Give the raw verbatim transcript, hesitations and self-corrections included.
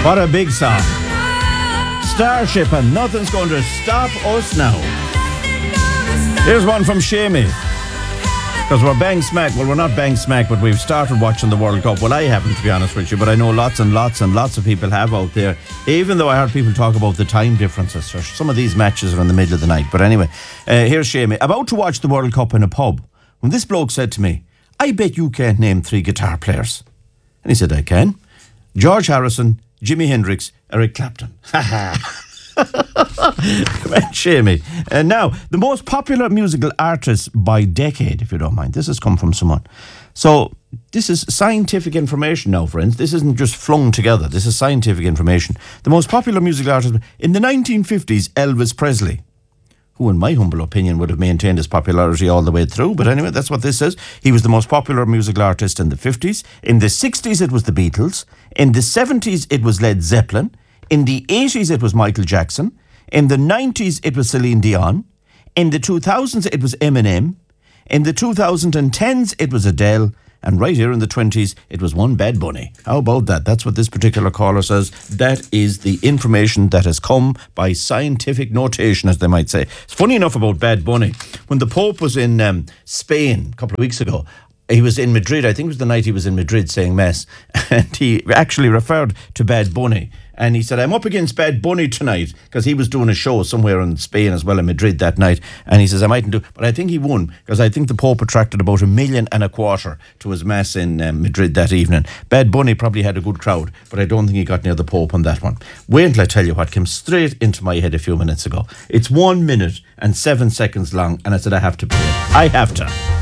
What a big song. Starship and Nothing's Going to Stop Us Now. Here's one from Shamey. Because we're bang smack. Well, we're not bang smack, but we've started watching the World Cup. Well, I haven't, to be honest with you, but I know lots and lots and lots of people have out there. Even though I heard people talk about the time differences. So some of these matches are in the middle of the night. But anyway, uh, here's Shamey. About to watch the World Cup in a pub, when this bloke said to me, I bet you can't name three guitar players. And he said, I can. George Harrison, Jimi Hendrix, Eric Clapton. Ha ha. Shamey. And now, the most popular musical artists by decade, if you don't mind. This has come from someone. So, this is scientific information now, friends. This isn't just flung together. This is scientific information. The most popular musical artist in the nineteen fifties, Elvis Presley, who in my humble opinion would have maintained his popularity all the way through. But anyway, that's what this says. He was the most popular musical artist in the fifties. In the sixties, it was the Beatles. In the seventies, it was Led Zeppelin. In the eighties, it was Michael Jackson. In the nineties, it was Celine Dion. In the two thousands, it was Eminem. In the twenty tens, it was Adele. And right here in the twenties, it was one Bad Bunny. How about that? That's what this particular caller says. That is the information that has come by scientific notation, as they might say. It's funny enough about Bad Bunny. When the Pope was in um, Spain a couple of weeks ago, he was in Madrid. I think it was the night he was in Madrid saying Mass. And he actually referred to Bad Bunny. And he said, I'm up against Bad Bunny tonight, because he was doing a show somewhere in Spain as well, in Madrid that night. And he says, I mightn't do, but I think he won, because I think the Pope attracted about a million and a quarter to his Mass in um, Madrid that evening. Bad Bunny probably had a good crowd, but I don't think he got near the Pope on that one. Wait until I tell you what came straight into my head a few minutes ago. It's one minute and seven seconds long, and I said, I have to play it. I have to.